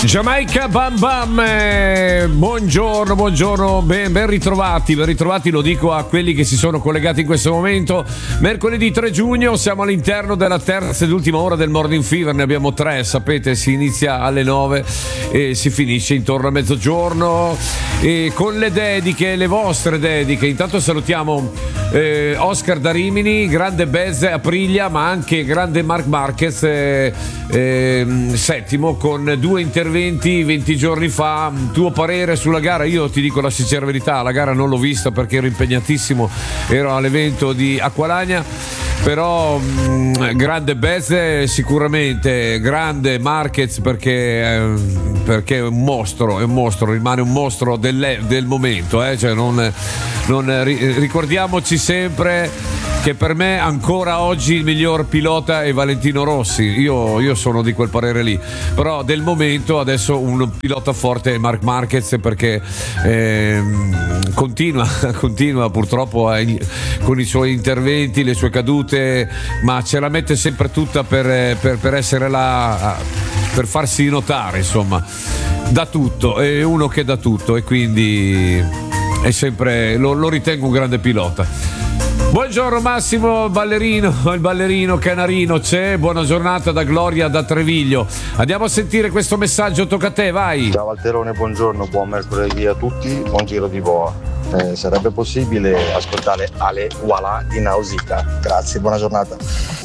Giamaica Bam Bam, buongiorno, ben ritrovati, lo dico a quelli che si sono collegati in questo momento. Mercoledì 3 giugno, siamo all'interno della terza ed ultima ora del Morning Fever, ne abbiamo 3, sapete, si inizia alle 9 e si finisce intorno a mezzogiorno, e con le dediche, le vostre dediche. Intanto salutiamo Oscar da Rimini, grande Bez Aprilia, ma anche grande Marc Marquez, settimo, con 2 interventi 20 giorni fa. Tuo parere sulla gara? Io ti dico la sincera verità, la gara non l'ho vista perché ero impegnatissimo, ero all'evento di Acqualagna, però grande Bez sicuramente, grande Marquez perché è un mostro, rimane un mostro del momento, cioè ricordiamoci sempre che per me ancora oggi il miglior pilota è Valentino Rossi. Io sono di quel parere lì, però del momento adesso un pilota forte è Marc Marquez, perché continua purtroppo con i suoi interventi, le sue cadute, ma ce la mette sempre tutta per essere là, per farsi notare, insomma, da tutto, è uno che dà tutto, e quindi è sempre, lo ritengo un grande pilota. Buongiorno Massimo, il ballerino canarino c'è, buona giornata da Gloria da Treviglio. Andiamo a sentire questo messaggio, tocca a te, vai. Ciao Valterone, buongiorno, buon mercoledì a tutti, buon giro di boa. Sarebbe possibile ascoltare Ale Voilà di Nausicaa? Grazie, buona giornata.